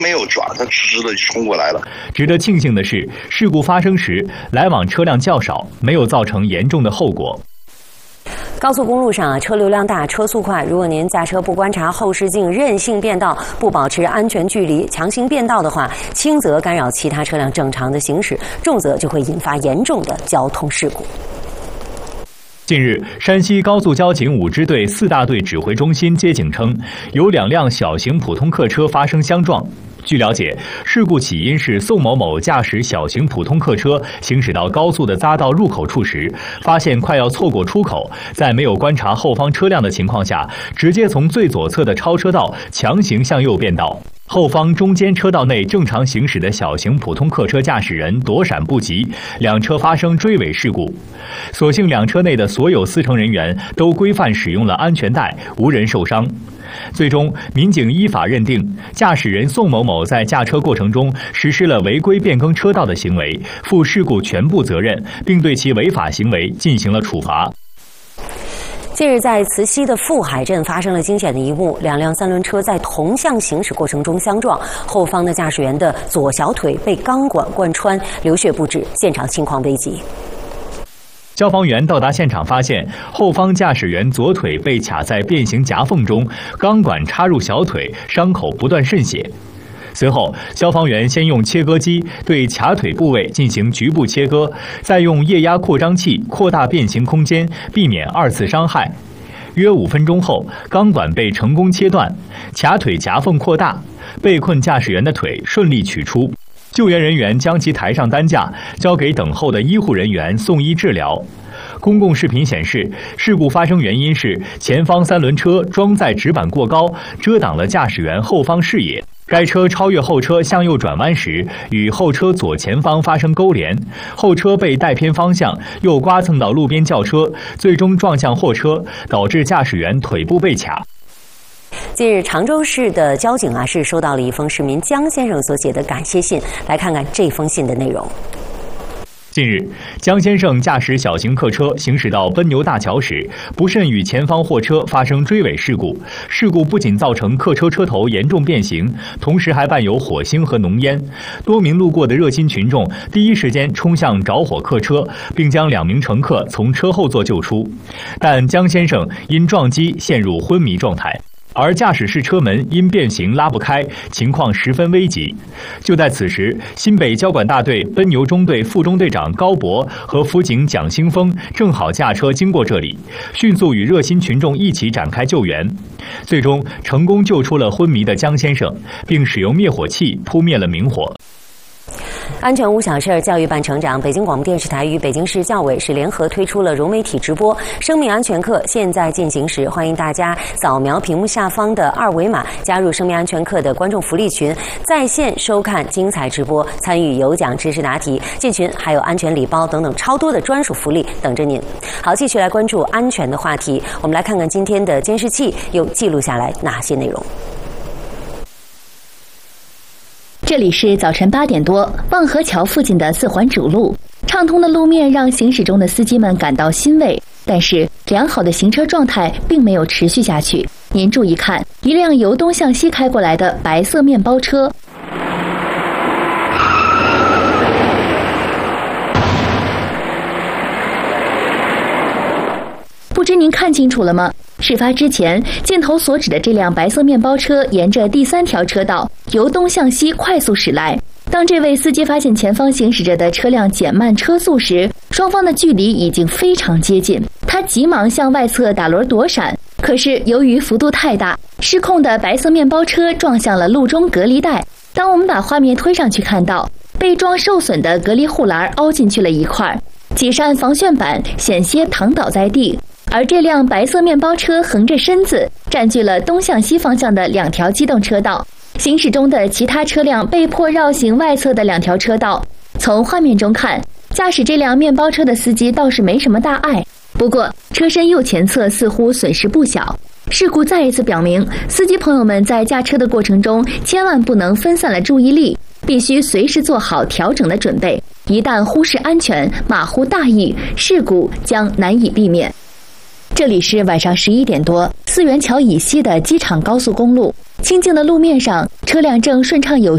没有转，它直直的冲过来了。 值得庆幸的是，事故发生时来往车辆较少，没有造成严重的后果。 高速公路上车流量大，车速快。如果您驾车不观察后视镜，任性变道，不保持安全距离，强行变道的话，轻则干扰其他车辆正常的行驶，重则就会引发严重的交通事故。 近日，山西高速交警5支队4大队指挥中心接警称，有2辆小型普通客车发生相撞。据了解，事故起因是宋某某驾驶小型普通客车行驶到高速的匝道入口处时，发现快要错过出口，在没有观察后方车辆的情况下，直接从最左侧的超车道强行向右变道。后方中间车道内正常行驶的小型普通客车驾驶人躲闪不及，2车发生追尾事故。所幸2车内的所有司乘人员都规范使用了安全带，无人受伤。最终，民警依法认定驾驶人宋某某在驾车过程中实施了违规变更车道的行为，负事故全部责任，并对其违法行为进行了处罚。 近日，在慈溪的富海镇发生了惊险的一幕，2辆3轮车在同向行驶过程中相撞，后方的驾驶员的左小腿被钢管贯穿，流血不止，现场情况危急。 消防员到达现场发现，后方驾驶员左腿被卡在变形夹缝中，钢管插入小腿，伤口不断渗血。随后，消防员先用切割机对卡腿部位进行局部切割，再用液压扩张器扩大变形空间，避免2次伤害。约5分钟后，钢管被成功切断，卡腿夹缝扩大，被困驾驶员的腿顺利取出。救援人员将其抬上担架，交给等候的医护人员送医治疗。公共视频显示，事故发生原因是前方3轮车装载纸板过高，遮挡了驾驶员后方视野。该车超越后车向右转弯时，与后车左前方发生勾连，后车被带偏方向，又刮蹭到路边轿车，最终撞向货车，导致驾驶员腿部被卡。 近日，常州市的交警是收到了一封市民江先生所写的感谢信，来看看这封信的内容。 近日，江先生驾驶小型客车行驶到奔牛大桥时，不慎与前方货车发生追尾事故。事故不仅造成客车车头严重变形，同时还伴有火星和浓烟。多名路过的热心群众第一时间冲向着火客车，并将2名乘客从车后座救出。但江先生因撞击陷入昏迷状态。而驾驶室车门因变形拉不开，情况十分危急。就在此时，新北交管大队奔牛中队副中队长高博和辅警蒋兴峰正好驾车经过这里，迅速与热心群众一起展开救援，最终成功救出了昏迷的江先生，并使用灭火器扑灭了明火。 安全无小事，教育伴成长。北京广播电视台与北京市教委是联合推出了融媒体直播生命安全课，现在进行时，欢迎大家扫描屏幕下方的2维码，加入生命安全课的观众福利群，在线收看精彩直播，参与有奖知识答题，进群还有安全礼包等等超多的专属福利等着您。好，继续来关注安全的话题，我们来看看今天的监视器又记录下来哪些内容。 这里是早晨8点多，望河桥附近的4环主路，畅通的路面让行驶中的司机们感到欣慰，但是良好的行车状态并没有持续下去。您注意看，一辆由东向西开过来的白色面包车，不知您看清楚了吗？事发之前，镜头所指的这辆白色面包车沿着第3条车道由东向西快速驶来。当这位司机发现前方行驶着的车辆减慢车速时，双方的距离已经非常接近。他急忙向外侧打轮躲闪，可是由于幅度太大，失控的白色面包车撞向了路中隔离带。当我们把画面推上去，看到被撞受损的隔离护栏凹进去了一块，几扇防眩板险些躺倒在地。而这辆白色面包车横着身子，占据了东向西方向的2条机动车道。行驶中的其他车辆被迫绕行外侧的2条车道。从画面中看，驾驶这辆面包车的司机倒是没什么大碍，不过车身右前侧似乎损失不小。事故再一次表明，司机朋友们在驾车的过程中千万不能分散了注意力，必须随时做好调整的准备。一旦忽视安全，马虎大意，事故将难以避免。这里是晚上11点多，四元桥以西的机场高速公路，清静的路面上，车辆正顺畅有